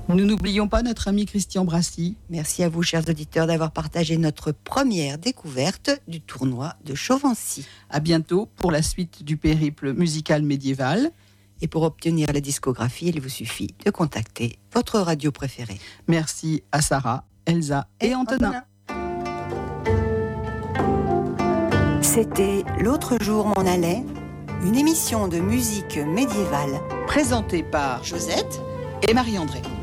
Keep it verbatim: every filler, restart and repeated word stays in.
Nous n'oublions pas notre ami Christian Brassy. Merci à vous, chers auditeurs, d'avoir partagé notre première découverte du tournoi de Chauvency. À bientôt pour la suite du périple musical médiéval. Et pour obtenir la discographie, il vous suffit de contacter votre radio préférée. Merci à Sarah, Elsa et, et Antonin. C'était L'autre jour m'en allait, une émission de musique médiévale présentée par Josette et Marie-André.